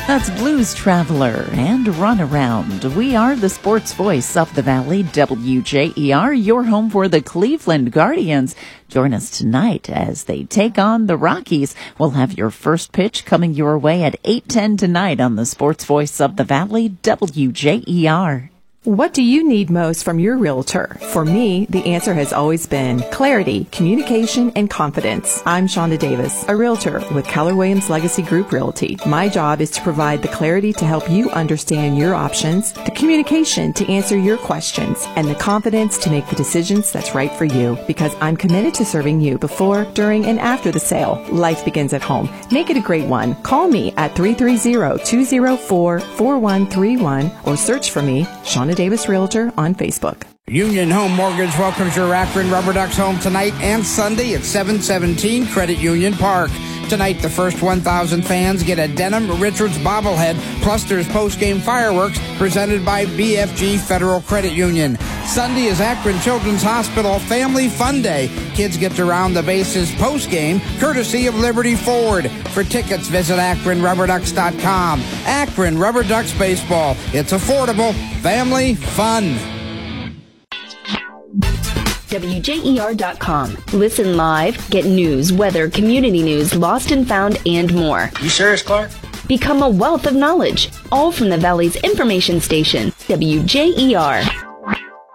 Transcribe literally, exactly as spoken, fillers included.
That's Blues Traveler and Runaround. We are the sports voice of the Valley, W J E R, your home for the Cleveland Guardians. Join us tonight as they take on the Rockies. We'll have your first pitch coming your way at eight ten tonight on the sports voice of the Valley, W J E R. What do you need most from your realtor? For me, the answer has always been clarity, communication, and confidence. I'm Shonda Davis, a realtor with Keller Williams Legacy Group Realty. My job is to provide the clarity to help you understand your options, the communication to answer your questions, and the confidence to make the decisions that's right for you. Because I'm committed to serving you before, during, and after the sale. Life begins at home. Make it a great one. Call me at three three zero, two zero four, four one three one or search for me, Shonda Davis Realtor, on Facebook. Union Home Mortgage welcomes your Akron Rubber Ducks home tonight and Sunday at seven seventeen Credit Union Park. Tonight, the first one thousand fans get a Denham Richards bobblehead, plus there's post-game fireworks presented by B F G Federal Credit Union. Sunday is Akron Children's Hospital Family Fun Day. Kids get to round the bases post-game, courtesy of Liberty Ford. For tickets, visit akron rubber ducks dot com. Akron Rubber Ducks Baseball. It's affordable, family fun. W J E R dot com. Listen live, get news, weather, community news, lost and found, and more. You serious, Clark? Become a wealth of knowledge, all from the Valley's information station, W J E R.